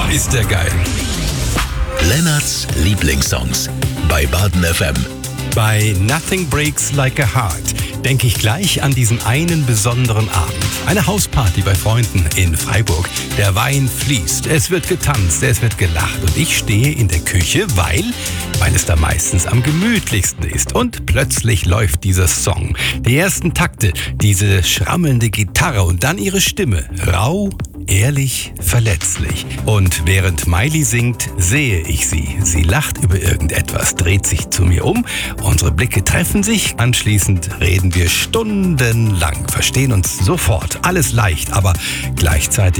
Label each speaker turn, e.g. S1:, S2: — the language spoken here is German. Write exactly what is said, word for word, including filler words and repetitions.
S1: ist der geil.
S2: Lennarts Lieblingssongs bei Baden F M.
S1: Bei Nothing Breaks Like a Heart denke ich gleich an diesen einen besonderen Abend. Eine Hausparty bei Freunden in Freiburg. Der Wein fließt, es wird getanzt, es wird gelacht und ich stehe in der Küche, weil, weil es da meistens am gemütlichsten ist. Und plötzlich läuft dieser Song. Die ersten Takte, diese schrammelnde Gitarre und dann ihre Stimme. Rau, ehrlich, verletzlich. Und während Miley singt, sehe ich sie. Sie lacht über irgendetwas, dreht sich zu mir um. Unsere Blicke treffen sich. Anschließend reden wir stundenlang, verstehen uns sofort. Alles leicht, aber gleichzeitig